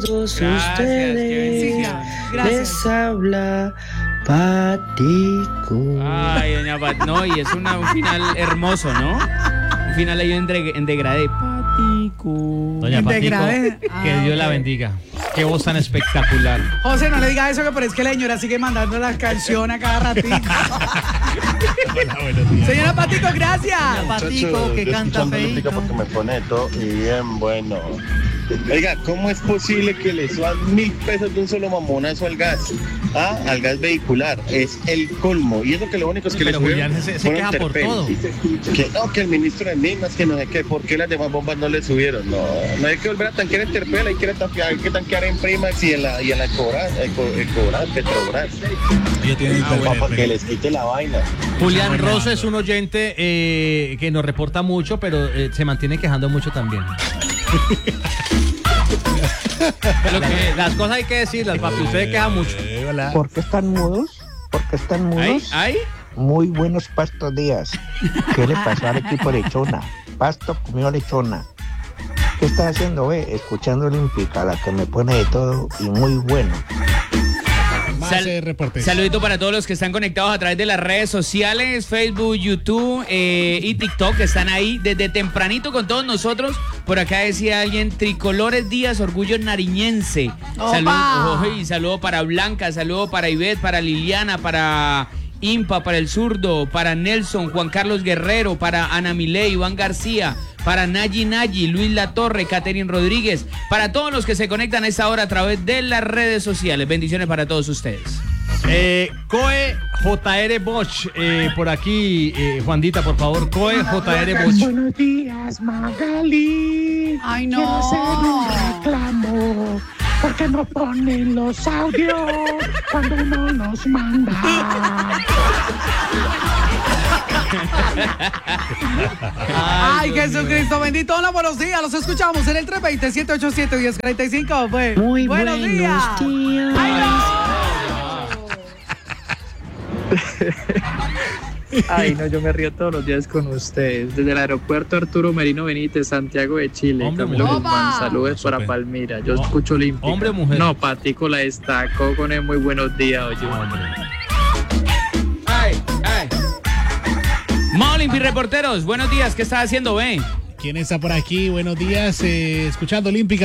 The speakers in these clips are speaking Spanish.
todos Gracias, ustedes. Gracias. Les habla Patico. Ay, doña Pat, no, y es un final hermoso, ¿no? Un final ahí en degradé. Patico. Doña Patico, Degradé. que Dios la bendiga. Qué voz tan espectacular. José, no le diga eso, que parece que la señora sigue mandando la canción a cada ratito. Hola, buenos días. Señora Patico, gracias. Patico, que canta feito. Porque me pone todo y bien bueno. Oiga, ¿cómo es posible que le suban 1.000 pesos de un solo mamonazo al gas? Al gas vehicular. Es el colmo. Y eso que lo único es que Pero le subieron Julián se fueron queja por terpenos. todo. Que el ministro de Minas, que no sé qué, ¿por qué las demás bombas no le subieron? No hay que volver a tanquear en Terpel, hay que tanquear en Primax y en la Petrobras. Para que les quite la vaina. Julián Rosa es un oyente que nos reporta mucho, pero se mantiene quejando mucho también. Las cosas hay que decirlas, papi. Usted queja mucho. Hola. ¿Por qué están mudos? ¿Por qué están mudos? ¿Ay? Muy buenos pastos días. ¿Qué le pasó al equipo lechona? Pasto comió lechona. ¿Qué está haciendo, ve? Escuchando Olímpica, la que me pone de todo y muy bueno. Saludito para todos los que están conectados a través de las redes sociales, Facebook, YouTube y TikTok, que están ahí desde tempranito con todos nosotros. Por acá decía alguien, Tricolores Díaz, orgullo nariñense. Saludo para Blanca, saludo para Ivette, para Liliana, para Impa, para el zurdo, para Nelson, Juan Carlos Guerrero, para Ana Milei, Iván García, para Nayi, Luis Latorre, Catherine Rodríguez, para todos los que se conectan a esta hora a través de las redes sociales. Bendiciones para todos ustedes. Coe JR Bosch, por aquí, Juandita, por favor, Coe JR Bosch. Buenos días, Magali. Ay, no. Quiero hacer un reclamo. ¿Por qué no ponen los audios cuando uno los manda? Ay, Jesucristo bendito. Hola, buenos días. Los escuchamos en el 320-787-1045. Muy buenos días. Ay, no. Ay, no, yo me río todos los días con ustedes. Desde el aeropuerto Arturo Merino Benítez, Santiago de Chile. Hombre, Camilo mujer. Guzmán, saludos para Súper. Palmira. Yo escucho Olímpica. Hombre o mujer. No, Patico la destacó con el muy buenos días, oye. Ay. Molimpi Reporteros, buenos días, ¿qué estás haciendo, ve? ¿Quién está por aquí? Buenos días, escuchando Olímpica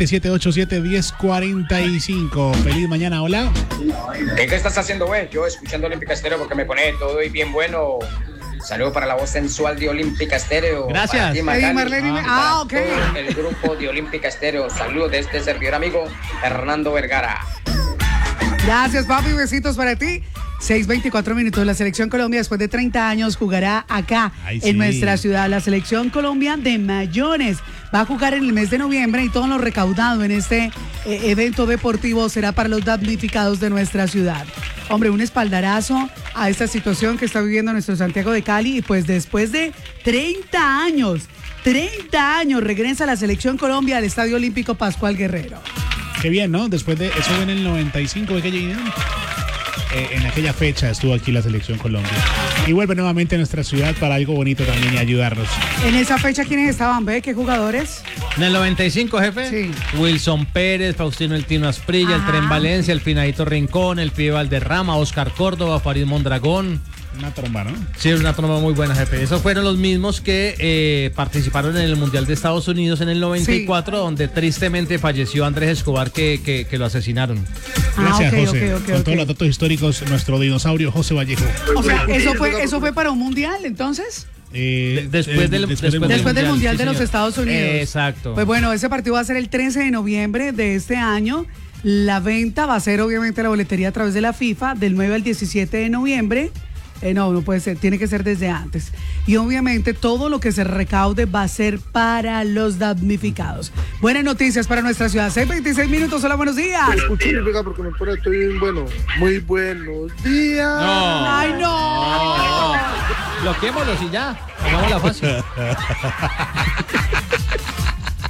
320-787-1045. Feliz mañana, hola. ¿Qué estás haciendo, güey? Yo escuchando Olímpica Estéreo porque me pone todo y bien bueno. Saludo para la voz sensual de Olímpica Estéreo. Gracias. Para ti, Magali, Marlene. para Ok. todo el grupo de Olímpica Estéreo. Saludos de este servidor amigo Hernando Vergara. Gracias, papi. Besitos para ti. 6:24 minutos. La Selección Colombia, después de 30 años, jugará acá, en nuestra ciudad. La Selección Colombia de mayores va a jugar en el mes de noviembre y todo lo recaudado en este evento deportivo será para los damnificados de nuestra ciudad. Hombre, un espaldarazo a esta situación que está viviendo nuestro Santiago de Cali, y pues después de 30 años regresa la Selección Colombia al Estadio Olímpico Pascual Guerrero. Qué bien, ¿no? Después de eso fue en el 95 de aquella idea. En aquella fecha estuvo aquí la Selección Colombia. Y vuelve nuevamente a nuestra ciudad para algo bonito también y ayudarnos. En esa fecha, ¿quiénes estaban, ve? ¿Qué jugadores? En el 95, jefe. Sí. Wilson Pérez, Faustino El Tino Asprilla, el Tren Valencia, el Finadito Rincón, el Pibe Valderrama, Oscar Córdoba, Farid Mondragón. Una tromba, ¿no? Sí, una tromba muy buena, jefe. Esos fueron los mismos que participaron en el Mundial de Estados Unidos en el 94, sí, donde tristemente falleció Andrés Escobar, que lo asesinaron. Gracias, okay, José. okay, Con todos los datos históricos, nuestro dinosaurio José Vallejo. O sea, ¿eso fue para un mundial, entonces? Después del Mundial de los señor. Estados Unidos. Exacto. Pues bueno, ese partido va a ser el 13 de noviembre de este año. La venta va a ser obviamente la boletería a través de la FIFA del 9 al 17 de noviembre. No puede ser, tiene que ser desde antes. Y obviamente todo lo que se recaude va a ser para los damnificados. Buenas noticias para nuestra ciudad. 6:26 minutos, hola, buenos días. Escucho Olímpica porque me pone estoy bien bueno. Muy buenos días. No. ¡Ay, no! Bloquémoslos y ya. Hagámosla fácil.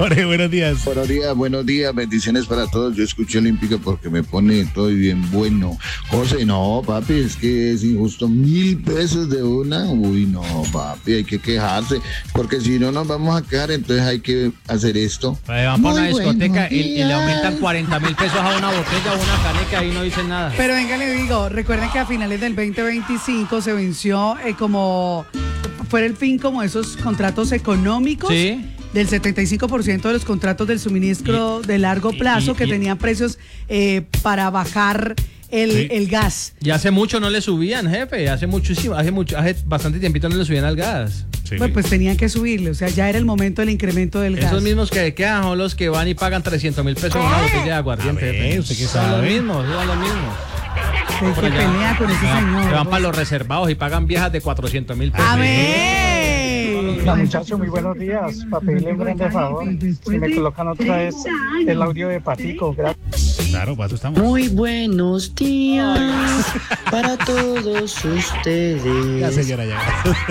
Jorge, buenos días. Buenos días, bendiciones para todos. Yo escuché Olímpica porque me pone todo bien bueno. José, no, papi, es que es injusto. 1.000 pesos de una. Uy, no, papi, hay que quejarse, porque si no nos vamos a quejar, entonces hay que hacer esto. Van para una discoteca y le aumentan 40.000 pesos a una botella o una caneca y no dicen nada. Pero venga, le digo, recuerden que a finales del 2025 se venció como fue el fin como esos contratos económicos. Sí. Del 75% de los contratos del suministro de largo plazo que tenían precios para bajar el gas. Y hace mucho no le subían, jefe. Hace bastante tiempito no le subían al gas. Sí. Pues tenían que subirle, o sea, ya era el momento del incremento del gas. Esos mismos que quedan son los que van y pagan 300.000 pesos en una botella de aguardiente. ¿Usted qué son sabe? los mismos. Es que pelea con ese señor. Que van para los reservados y pagan viejas de 400.000 pesos. ¡Amén! Hola muchachos, muy buenos días. Para pedirle un grande favor, si me colocan otra vez el audio de Patico. Gracias. Claro, Pato, estamos. Muy buenos días para todos ustedes. La señora ya.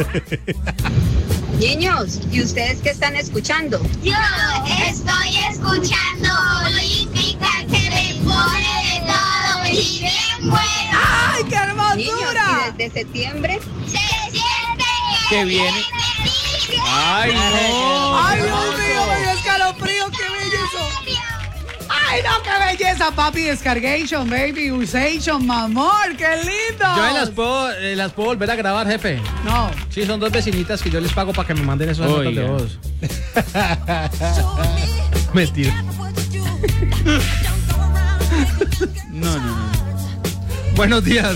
Niños, ¿y ustedes qué están escuchando? Yo estoy escuchando Olímpica, que me pone de todo y bien bueno. ¡Ay, qué hermosura! Niños, y desde septiembre Se siente que viene. ¡Ay, no! ¡Ay, Dios mío, me dio escalofrío! ¡Qué belleza! ¡Ay, no, qué belleza, papi! Descargation, baby, usation, mi amor, ¡qué lindo! Yo las puedo volver a grabar, jefe. No. Sí, son dos vecinitas que yo les pago para que me manden esos notas de voz. Mentira. No. Buenos días.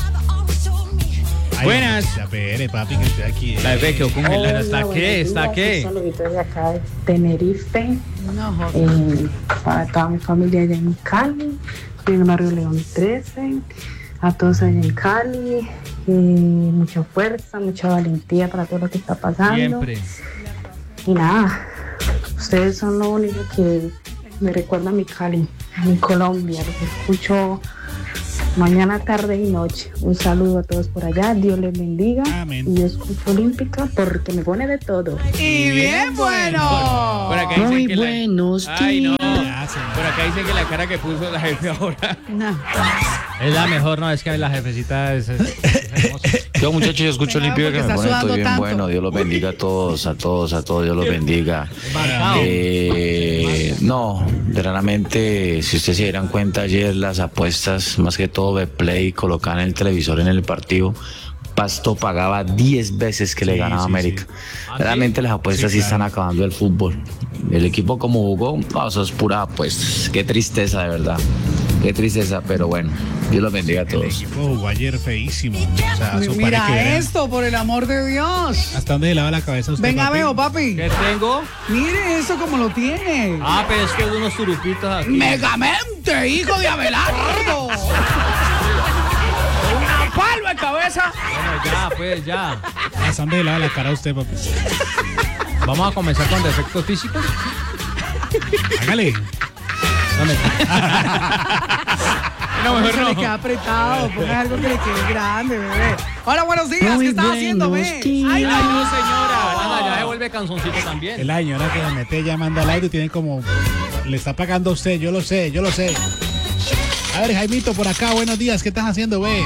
Ay, Buenas. Ya pere, papi, que estoy aquí. La bebé quedó congelada. ¿Está qué? Un saludito desde acá de Tenerife. No, para toda mi familia allá en Cali. Estoy en el barrio León 13. A todos allá en Cali. Mucha fuerza, mucha valentía para todo lo que está pasando. Siempre. Y nada, ustedes son lo único que me recuerda a mi Cali, a mi Colombia. Los escucho mañana, tarde y noche. Un saludo a todos por allá. Dios les bendiga. Amén. Y yo escucho Olímpica porque me pone de todo. ¡Y bien bueno! Por acá dicen Muy que buenos Ay, no. días. Por acá dicen que la cara que puso la jefe ahora. No. Es la mejor, no, es que la jefecita es hermosa. Yo, muchachos, yo escucho Venga, Olímpica que porque me está pone sudando todo bien tanto. bueno. Dios los bendiga a todos, Dios los bendiga. No, verdaderamente, si ustedes se dieran cuenta ayer, las apuestas, más que todo Betplay, colocaban el televisor en el partido. Pasto pagaba 10 veces que le ganaba a América. Realmente las apuestas sí están acabando el fútbol. El equipo como jugó, no, eso es pura apuestas. Qué tristeza, de verdad. Qué tristeza, pero bueno, Dios los bendiga a El todos. equipo jugó ayer feísimo. O sea, eso Mira parece que era- esto, por el amor de Dios. ¿Hasta dónde le lava la cabeza a usted, Venga, papi? veo, papi. ¿Qué tengo? Mire eso como lo tiene. Ah, pero es que hay unos turupitos aquí. Megamente, hijo de Abelardo. Una palma en cabeza. Bueno, ya, pues, ya. ¿Hasta dónde le lava la cara a usted, papi? Vamos a comenzar con defectos físicos. Hágale. No, mejor Se le no. queda apretado. Ponga algo que le quede grande, bebé. Hola, buenos días. Muy ¿Qué estás haciendo, buenos ve? días. Ay, Ay, no. no, señora. Nada, ya se vuelve canzoncito también. Es la señora que la mete llamando al audio y tiene como... Le está pagando a usted, yo lo sé. A ver, Jaimito, por acá, buenos días. ¿Qué estás haciendo, ve?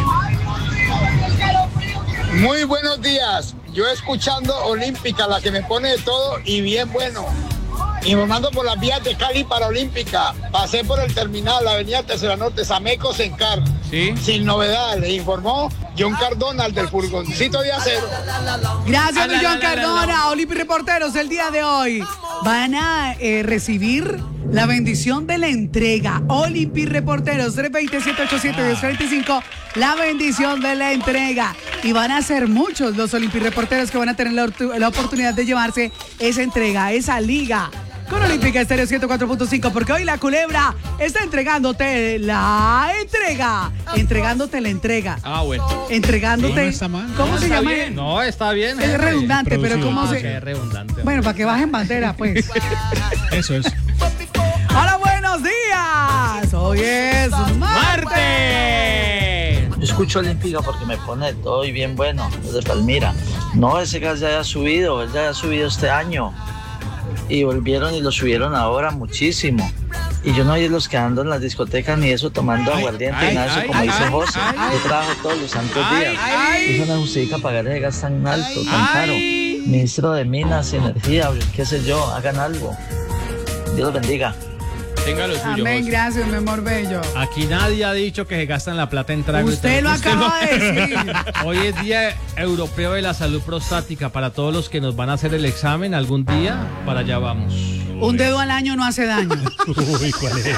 Muy buenos días. Yo escuchando Olímpica, la que me pone de todo y bien bueno. Informando por las vías de Cali para Olímpica. Pasé por el terminal, la avenida Tercera Norte, Sameco Sencar. Sí. Sin novedad, le informó John Cardona, el del furgoncito de acero. Gracias, La, la, Millón la, la, la, Cardona. Olympic Reporteros, el día de hoy van a recibir la bendición de la entrega. Olympic Reporteros, 320-787-1045, la bendición de la entrega. Y van a ser muchos los Olympic Reporteros que van a tener la oportunidad de llevarse esa entrega, esa liga. Con Olímpica Estéreo 104.5, porque hoy la Culebra está entregándote la entrega. Entregándote la entrega. Ah, bueno. Entregándote. Sí, no está mal. ¿Cómo No, se está llama? bien. No, está bien. Es redundante, pero Producido. ¿cómo Ah, se...? que es redundante. Bueno, para que bajen bandera, pues. Eso es. Hola, buenos días. Hoy es martes. Escucho Olímpica porque me pone todo y bien bueno, desde Palmira. No, ese gas ya haya subido, él ya haya subido este año. y volvieron y lo subieron ahora muchísimo. Y yo no soy de los que ando en las discotecas ni eso tomando aguardiente y nada de eso, como dice José. Yo trabajo todos los santos días. Eso no justifica pagar ese gas tan alto, tan caro. Ministro de Minas y Energía, qué sé yo, hagan algo. Dios los bendiga. Tenga lo suyo. Amén, gracias, mi amor bello. Aquí nadie ha dicho que se gastan la plata en trago. Usted lo acaba de decir. Hoy es Día Europeo de la Salud Prostática. Para todos los que nos van a hacer el examen algún día, para allá vamos. Un dedo al año no hace daño. Uy, ¿cuál es esa?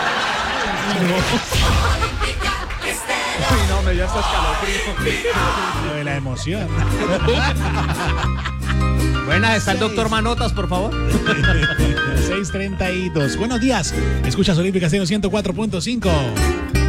Uy, no, me dio hasta escalofrío. Lo de la emoción. Buenas, está el doctor Manotas, por favor. 6:32. Buenos días. Escuchas Olímpica Estéreo 104.5.